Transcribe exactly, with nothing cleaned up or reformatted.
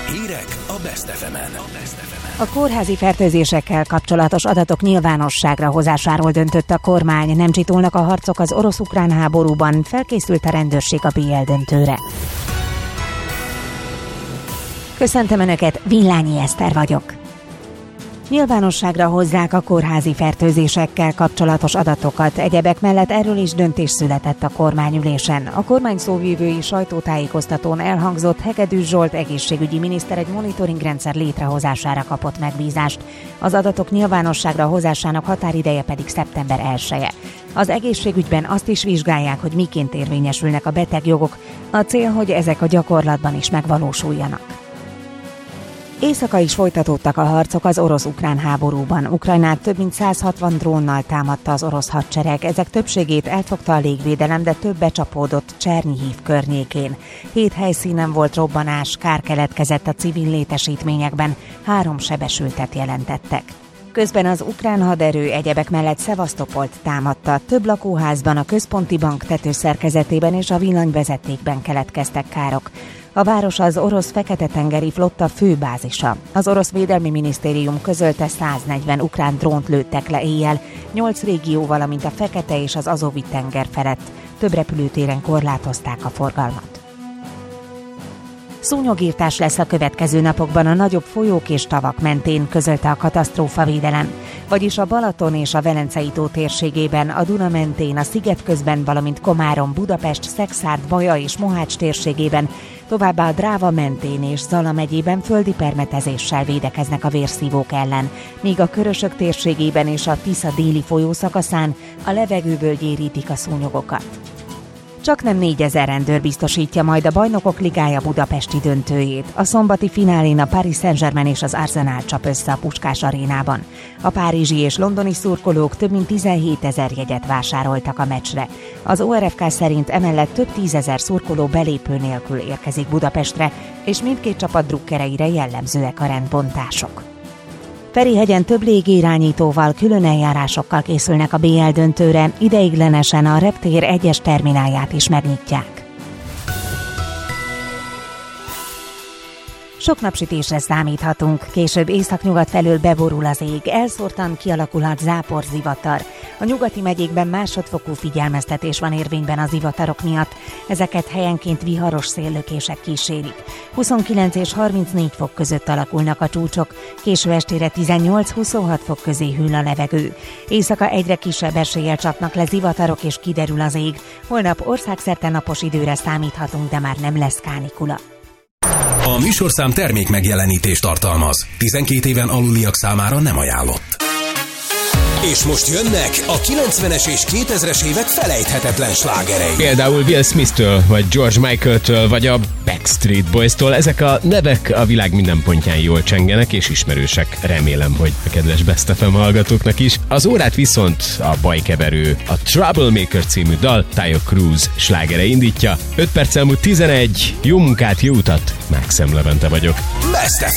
Hírek a Best ef emen. A kórházi fertőzésekkel kapcsolatos adatok nyilvánosságra hozásáról döntött a kormány. Nem csitulnak a harcok az orosz-ukrán háborúban, felkészült a rendőrség a bé el döntőre. Köszöntöm Önöket, Villányi Eszter vagyok. Nyilvánosságra hozzák a kórházi fertőzésekkel kapcsolatos adatokat. Egyebek mellett erről is döntés született a kormányülésen. A kormány szóvivői sajtótájékoztatón elhangzott, Hegedűs Zsolt egészségügyi miniszter egy monitoringrendszer létrehozására kapott megbízást. Az adatok nyilvánosságra hozásának határideje pedig szeptember elseje. Az egészségügyben azt is vizsgálják, hogy miként érvényesülnek a betegjogok. A cél, hogy ezek a gyakorlatban is megvalósuljanak. Éjszaka is folytatódtak a harcok az orosz-ukrán háborúban. Ukrajnát több mint száz hatvan drónnal támadta az orosz hadsereg. Ezek többségét elfogta a légvédelem, de több becsapódott Csernyihív környékén. Hét helyszínen volt robbanás, kár keletkezett a civil létesítményekben, három sebesültet jelentettek. Közben az ukrán haderő egyebek mellett Szevasztopolt támadta. Több lakóházban, a központi bank tetőszerkezetében és a villanyvezetékben keletkeztek károk. A város az orosz Fekete-tengeri flotta főbázisa. Az orosz védelmi minisztérium közölte, száznegyven ukrán drónt lőttek le éjjel, nyolc régió, valamint a Fekete és az Azovi tenger felett. Több repülőtéren korlátozták a forgalmat. Szúnyogírtás lesz a következő napokban a nagyobb folyók és tavak mentén, közölte a katasztrófavédelem. Vagyis a Balaton és a Velencei-tó térségében, a Duna mentén, a Szigetközben, valamint Komárom, Budapest, Szekszárd, Baja és Mohács térségében, továbbá a Dráva mentén és Zala megyében földi permetezéssel védekeznek a vérszívók ellen, míg a Körösök térségében és a Tisza déli folyószakaszán a levegőből gyérítik a szúnyogokat. Csaknem négyezer rendőr biztosítja majd a Bajnokok Ligája budapesti döntőjét. A szombati finálén a Paris Saint-Germain és az Arsenal csap össze a Puskás arénában. A párizsi és londoni szurkolók több mint tizenhétezer jegyet vásároltak a meccsre. Az o er ef ká szerint emellett több tízezer szurkoló belépő nélkül érkezik Budapestre, és mindkét csapat drukkereire jellemzőek a rendbontások. Ferihegyen több légirányítóval, külön eljárásokkal készülnek a bé el döntőre, ideiglenesen a reptér egyes terminálját is megnyitják. Sok napsütésre számíthatunk, később északnyugat felől beborul az ég, elszórtan kialakulhat záporzivatar. A nyugati megyékben másodfokú figyelmeztetés van érvényben az zivatarok miatt, ezeket helyenként viharos széllökések kísérik. huszonkilenc és harmincnégy fok között alakulnak a csúcsok, késő estére tizennyolc-huszonhat fok közé hűl a levegő. Éjszaka egyre kisebb eséllyel csapnak le zivatarok és kiderül az ég. Holnap országszerte napos időre számíthatunk, de már nem lesz kánikula. A műsorszám termék megjelenítést tartalmaz. tizenkét éven aluliak számára nem ajánlott. És most jönnek a kilencvenes és kétezres évek felejthetetlen slágerei. Például Will Smith-től, vagy George Michael-től, vagy a Backstreet Boys-tól. Ezek a nevek a világ minden pontján jól csengenek és ismerősek. Remélem, hogy a kedves Best ef em hallgatóknak is. Az órát viszont a bajkeverő, a Troublemaker című dal Taio Cruz slágere indítja. öt perc elmúlt tizenegy. Jó munkát, jó utat. Mákszem Levente vagyok. Best ef